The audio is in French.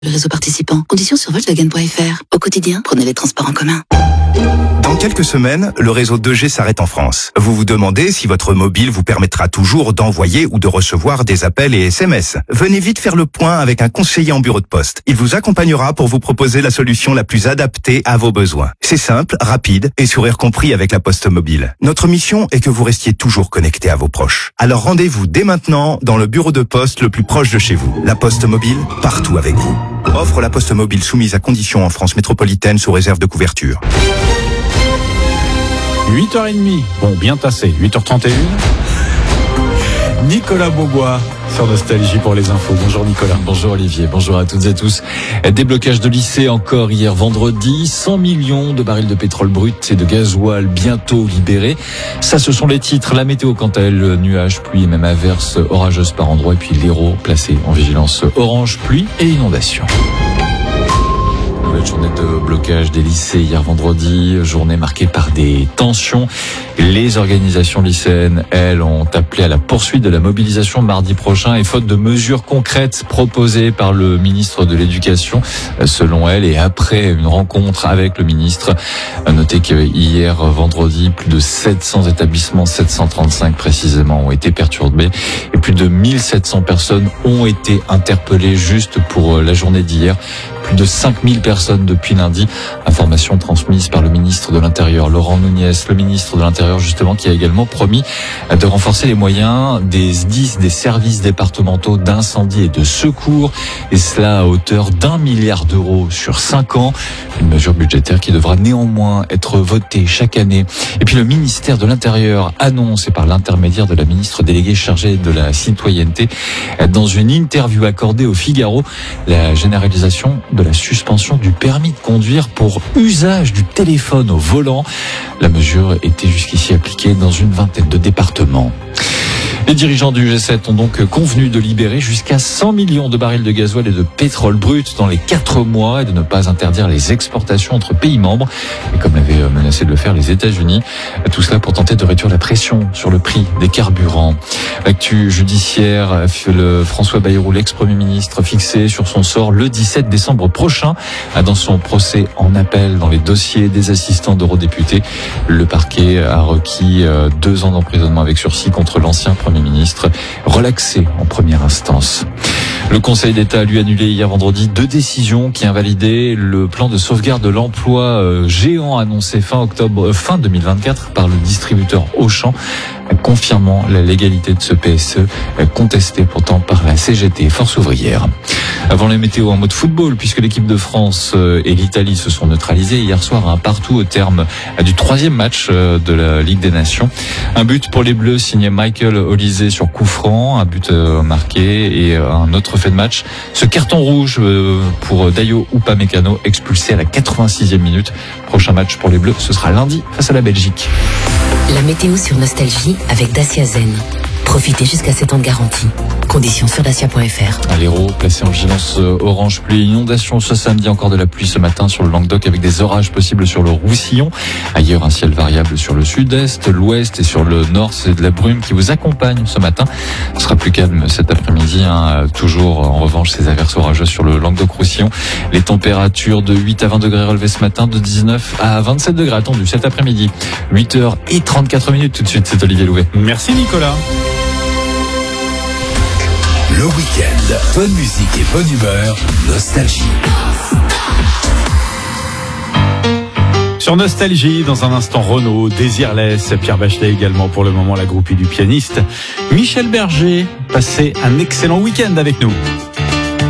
Le réseau participant. Conditions sur Volkswagen.fr. Au quotidien, prenez les transports en commun. Dans quelques semaines, le réseau 2G s'arrête en France. Vous vous demandez si votre mobile vous permettra toujours d'envoyer ou de recevoir des appels et SMS. Venez vite faire le point avec un conseiller en bureau de poste. Il vous accompagnera pour vous proposer la solution la plus adaptée à vos besoins. C'est simple, rapide et sourire compris avec la Poste Mobile. Notre mission est que vous restiez toujours connecté à vos proches. Alors rendez-vous dès maintenant dans le bureau de poste le plus proche de chez vous. La Poste Mobile, partout avec vous. Offre la Poste Mobile soumise à conditions en France métropolitaine sous réserve de couverture. 8h30, bon, bien tassé, 8h31. Nicolas Beaubois sur Nostalgie pour les infos. Bonjour Nicolas. Bonjour Olivier, bonjour à toutes et tous. Déblocage de lycées encore hier vendredi. 100 millions de barils de pétrole brut et de gasoil bientôt libérés. Ça, ce sont les titres. La météo, quant à elle, nuages, pluie et même averses orageuses par endroits. Et puis l'Hérault placé en vigilance orange, pluie et inondation. Nouvelle journée de blocage des lycées hier vendredi, journée marquée par des tensions. Les organisations lycéennes, elles, ont appelé à la poursuite de la mobilisation mardi prochain et faute de mesures concrètes proposées par le ministre de l'Éducation, selon elles, et après une rencontre avec le ministre. Notez que hier vendredi, plus de 700 établissements, 735 précisément, ont été perturbés et plus de 1700 personnes ont été interpellées juste pour la journée d'hier. Plus de 5000 personnes depuis lundi. Information transmise par le ministre de l'Intérieur, Laurent Nunez, le ministre de l'Intérieur justement, qui a également promis de renforcer les moyens des SDIS, des services départementaux d'incendie et de secours, et cela à hauteur d'1 milliard d'euros sur 5 ans. Une mesure budgétaire qui devra néanmoins être votée chaque année. Et puis le ministère de l'Intérieur annonce, et par l'intermédiaire de la ministre déléguée chargée de la citoyenneté, dans une interview accordée au Figaro, la généralisation de la suspension du permis de conduire pour usage du téléphone au volant. La mesure était jusqu'ici appliquée dans une vingtaine de départements. Les dirigeants du G7 ont donc convenu de libérer jusqu'à 100 millions de barils de gasoil et de pétrole brut dans les 4 mois et de ne pas interdire les exportations entre pays membres, et comme l'avaient menacé de le faire les États-Unis. Tout cela pour tenter de réduire la pression sur le prix des carburants. L'actu judiciaire, le François Bayrou, l'ex-premier ministre, fixé sur son sort le 17 décembre prochain dans son procès en appel dans les dossiers des assistants d'eurodéputés. Le parquet a requis 2 ans d'emprisonnement avec sursis contre l'ancien Premier ministre, relaxé en première instance. Le Conseil d'État a lui annulé hier vendredi 2 décisions qui invalidaient le plan de sauvegarde de l'emploi géant annoncé fin 2024 par le distributeur Auchan, confirmant la légalité de ce PSE, contesté pourtant par la CGT, Force ouvrière. Avant les météos en mode football, puisque l'équipe de France et l'Italie se sont neutralisées hier soir un partout au terme du 3e match de la Ligue des Nations. Un but pour les Bleus signé Michael Olise sur coup franc, un but marqué et un autre fait de match. Ce carton rouge pour Dayo Upamecano, expulsé à la 86e minute. Prochain match pour les Bleus, ce sera lundi face à la Belgique. La météo sur Nostalgie avec Dacia Zen. Profitez jusqu'à 7 ans de garantie. Conditions sur dacia.fr. L'Hérault placé en vigilance orange pluie et inondation ce samedi. Encore de la pluie ce matin sur le Languedoc avec des orages possibles sur le Roussillon. Ailleurs, un ciel variable sur le sud-est, l'ouest et sur le nord. C'est de la brume qui vous accompagne ce matin. Ce sera plus calme cet après-midi. Toujours en revanche ces averses orageuses sur le Languedoc-Roussillon. Les températures de 8 à 20 degrés relevées ce matin, de 19 à 27 degrés attendues cet après-midi. 8h34 tout de suite, c'est Olivier Louvet. Merci Nicolas. Le week-end, bonne musique et bonne humeur, Nostalgie. Sur Nostalgie, dans un instant, Renaud, Désirless, Pierre Bachelet également pour le moment, la groupie du pianiste Michel Berger. Passez un excellent week-end avec nous.